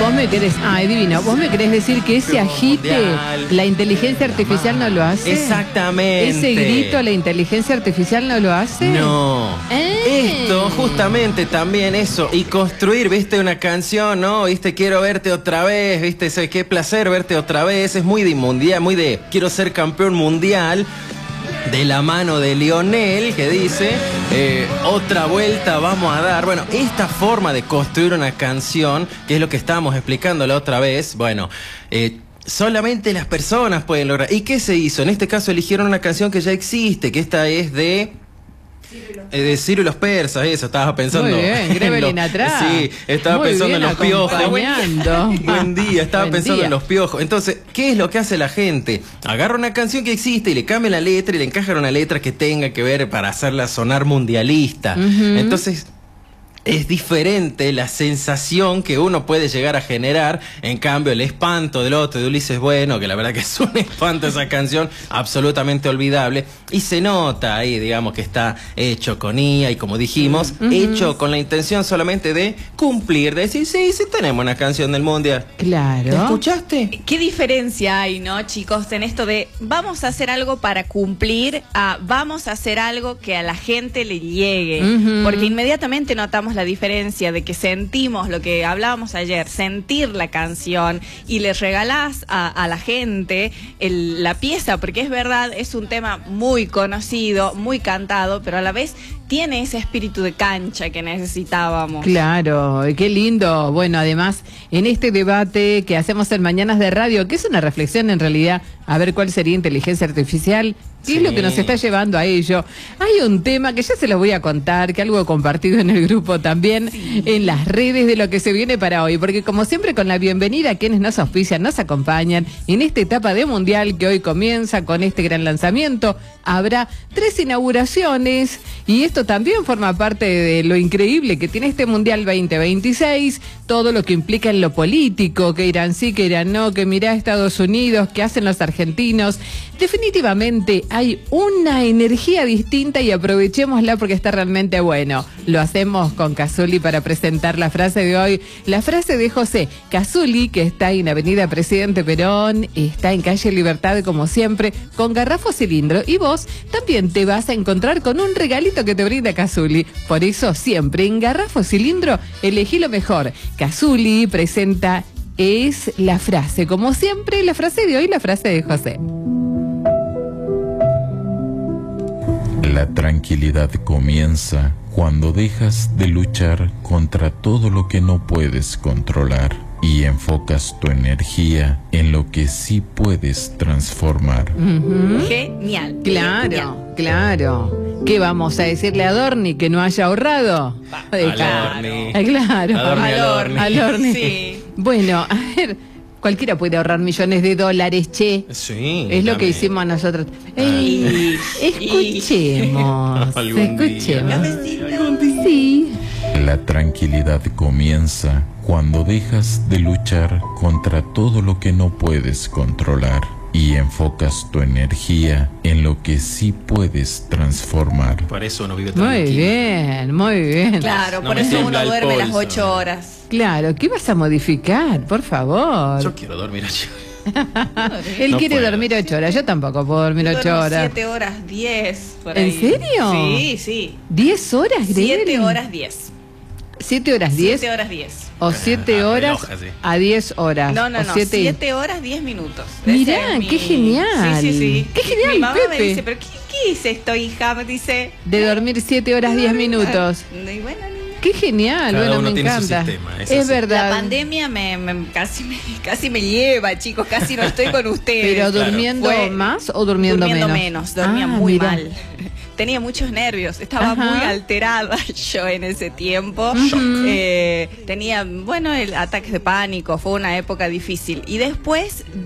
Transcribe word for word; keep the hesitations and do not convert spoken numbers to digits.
Vos me querés, ay divino, vos me querés decir que ese agite mundial, la inteligencia artificial no lo hace. Exactamente. Ese grito la inteligencia artificial no lo hace. No. Eh. Esto, justamente también eso. Y construir, viste, una canción, ¿no? Viste, quiero verte otra vez, viste, eso, qué placer verte otra vez. Es muy de mundial, muy de quiero ser campeón mundial. De la mano de Lionel, que dice, eh, otra vuelta vamos a dar. Bueno, esta forma de construir una canción, que es lo que estábamos explicando la otra vez, bueno, eh, solamente las personas pueden lograr. ¿Y qué se hizo? En este caso eligieron una canción que ya existe, que esta es de... Eh, de Ciro y los persas, eso, estaba pensando. Muy bien, Grevelin los, atrás. Sí, estaba Muy pensando bien, en los piojos. acompañando. Buen día, estaba Buen pensando día. en los piojos. Entonces, ¿qué es lo que hace la gente? Agarra una canción que existe y le cambia la letra y le encaja una letra que tenga que ver para hacerla sonar mundialista. Uh-huh. Entonces... es diferente la sensación que uno puede llegar a generar. En cambio, el espanto del otro, de Ulises Bueno, que la verdad que es un espanto esa canción, absolutamente olvidable. Y se nota ahí, digamos, que está hecho con I A y, como dijimos, uh-huh. hecho con la intención solamente de cumplir, de decir, sí, sí tenemos una canción del Mundial. Claro. ¿Te escuchaste? ¿Qué diferencia hay, no, chicos, en esto de vamos a hacer algo para cumplir a vamos a hacer algo que a la gente le llegue? Uh-huh. Porque inmediatamente notamos la diferencia de que sentimos lo que hablábamos ayer, sentir la canción y le regalás a, a la gente el, la pieza, porque es verdad, es un tema muy conocido, muy cantado, pero a la vez tiene ese espíritu de cancha que necesitábamos. Claro, qué lindo. Bueno, además, en este debate que hacemos en Mañanas de Radio, que es una reflexión en realidad, a ver cuál sería inteligencia artificial, qué sí. es lo que nos está llevando a ello. Hay un tema que ya se los voy a contar, que algo he compartido en el grupo también, sí. en las redes de lo que se viene para hoy, porque como siempre con la bienvenida a quienes nos auspician, nos acompañan en esta etapa de Mundial que hoy comienza con este gran lanzamiento. Habrá tres inauguraciones y esto también forma parte de lo increíble que tiene este Mundial veinte veintiséis, todo lo que implica en lo político, que irán sí, que irán no, que mirá Estados Unidos, que hacen los argentinos. Definitivamente hay una energía distinta y aprovechémosla porque está realmente bueno. Lo hacemos con Cazuli para presentar la frase de hoy, la frase de José Cazuli, que está en Avenida Presidente Perón, está en Calle Libertad como siempre, con garrafo cilindro, y vos también te vas a encontrar con un regalito que te brinda Cazuli. Por eso siempre en garrafo cilindro elegí lo mejor. Cazuli presenta Es la frase, como siempre, la frase de hoy, la frase de José. La tranquilidad comienza cuando dejas de luchar contra todo lo que no puedes controlar y enfocas tu energía en lo que sí puedes transformar. Uh-huh. Genial. Claro, Genial. claro. ¿Qué vamos a decirle a Dorni que no haya ahorrado? Al Orni. Ah, claro. Adorni, al Orni. Al Orni. Sí. Bueno, a ver, cualquiera puede ahorrar millones de dólares, che. Sí. Es lo que también. hicimos nosotros. Ey, escuchemos. Algún escuchemos. día. Sí. La tranquilidad comienza cuando dejas de luchar contra todo lo que no puedes controlar y enfocas tu energía en lo que sí puedes transformar. Por eso uno vive tan Muy tranquilo. bien, muy bien. Claro, No por me eso tiembla uno el duerme las pulso. ocho horas. Claro, ¿qué vas a modificar? Por favor. Yo quiero dormir allí. Él No quiere puedo. dormir ocho horas, yo tampoco puedo dormir Yo ocho duermo horas. siete horas diez. Por ¿En ahí. serio? Sí, sí. ¿Diez horas, Siete Gregory? horas diez. ¿Siete horas diez? Siete horas diez. O siete Ah, horas reloj, así. a diez horas. No, no, o no. siete... Siete horas diez minutos. Mirá, Ese es mi- qué genial. Sí, sí, sí. Qué genial, Mi mamá Pepe. me dice, ¿pero qué, qué es esto, hija? Me dice. De dormir siete horas diez minutos. Y bueno, niña. Qué genial, Cada bueno, uno me tiene su encanta. sistema, es Es así. verdad. La pandemia me, me- casi, me, casi me lleva, chicos. Casi no estoy con ustedes. Pero Claro. durmiendo Fue- más o durmiendo, durmiendo menos. menos, dormía Ah, muy mirá. mal. Tenía muchos nervios, estaba Ajá. muy alterada yo en ese tiempo. Ujú. Eh, tenía, bueno, el ataques de pánico, fue una época difícil. Y después